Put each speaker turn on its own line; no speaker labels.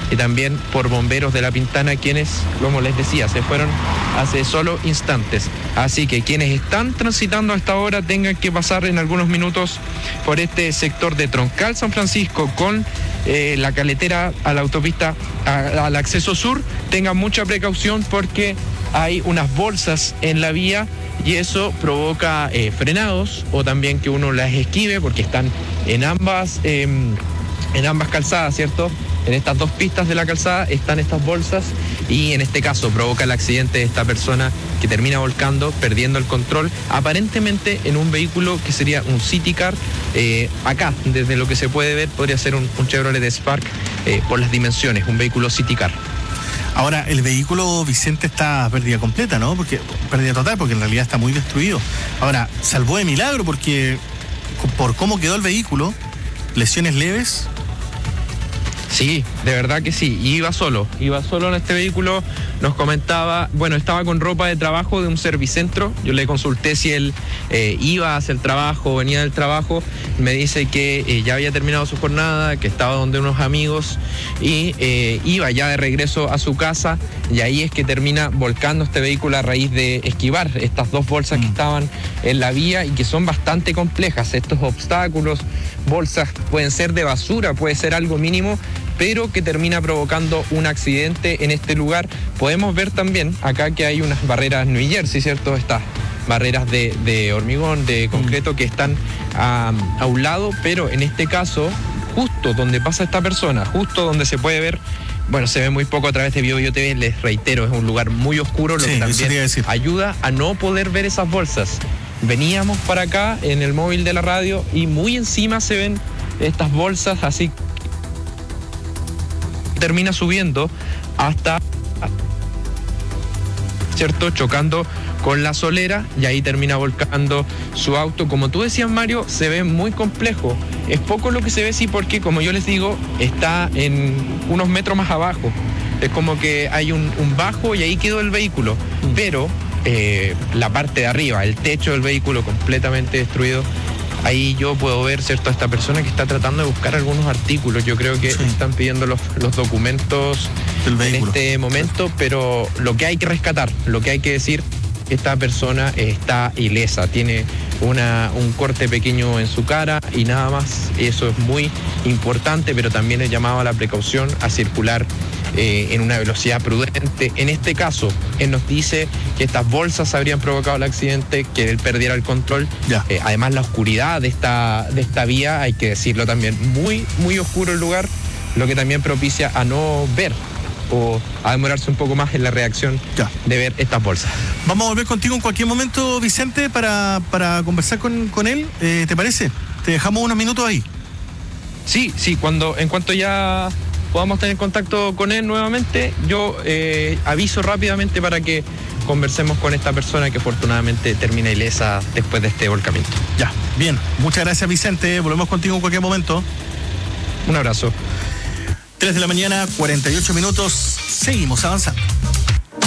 y también por bomberos de La Pintana, quienes, como les decía, se fueron hace solo instantes. Así que quienes están transitando a esta hora tengan que pasar en algunos minutos por este sector de Troncal San Francisco con la caletera a la autopista, al acceso sur, tengan mucha precaución porque hay unas bolsas en la vía y eso provoca frenados o también que uno las esquive porque están en ambas calzadas, ¿cierto? En estas dos pistas de la calzada están estas bolsas y en este caso provoca el accidente de esta persona que termina volcando, perdiendo el control, aparentemente en un vehículo que sería un City Car. Acá, desde lo que se puede ver, podría ser un Chevrolet Spark por las dimensiones, un vehículo City Car.
Ahora, el vehículo, Vicente, está pérdida completa, ¿no? Pérdida total, porque en realidad está muy destruido. Ahora, salvó de milagro porque por cómo quedó el vehículo, lesiones leves.
Sí, de verdad que sí. Iba solo en este vehículo. Nos comentaba, bueno, estaba con ropa de trabajo de un servicentro. Yo le consulté si él iba hacia el trabajo, venía del trabajo. Me dice que ya había terminado su jornada, que estaba donde unos amigos y iba ya de regreso a su casa. Y ahí es que termina volcando este vehículo a raíz de esquivar estas dos bolsas que estaban en la vía y que son bastante complejas. Estos obstáculos, bolsas, pueden ser de basura, puede ser algo mínimo, pero que termina provocando un accidente en este lugar. Podemos ver también acá que hay unas barreras New Jersey, ¿cierto? Estas barreras de hormigón, de concreto que están a un lado, pero en este caso, justo donde pasa esta persona, justo donde se puede ver, bueno, se ve muy poco a través de BioBio TV, les reitero, es un lugar muy oscuro, lo que también ayuda a no poder ver esas bolsas. Veníamos para acá en el móvil de la radio y muy encima se ven estas bolsas, así termina subiendo hasta, ¿cierto?, chocando con la solera y ahí termina volcando su auto. Como tú decías, Mario, se ve muy complejo. Es poco lo que se ve, sí, porque como yo les digo, está en unos metros más abajo. Es como que hay un bajo y ahí quedó el vehículo. Pero la parte de arriba, el techo del vehículo completamente destruido. Ahí yo puedo ver, ¿cierto?, a esta persona que está tratando de buscar algunos artículos. Yo creo que están pidiendo los documentos en este momento, pero lo que hay que rescatar, lo que hay que decir, esta persona está ilesa, tiene un corte pequeño en su cara y nada más. Eso es muy importante, pero también es llamado a la precaución, a circular en una velocidad prudente. En este caso, él nos dice que estas bolsas habrían provocado el accidente, que él perdiera el control. Además, la oscuridad de esta vía, hay que decirlo también, muy, muy oscuro el lugar, lo que también propicia a no ver o a demorarse un poco más en la reacción de ver estas bolsas.
Vamos a volver contigo en cualquier momento, Vicente, para conversar con él. ¿Te parece? Te dejamos unos minutos ahí.
Sí, en cuanto ya podamos tener contacto con él nuevamente, yo aviso rápidamente para que conversemos con esta persona que afortunadamente termina ilesa después de este volcamiento.
Ya, bien. Muchas gracias, Vicente. Volvemos contigo en cualquier momento.
Un abrazo.
3 de la mañana, 48 minutos. Seguimos avanzando.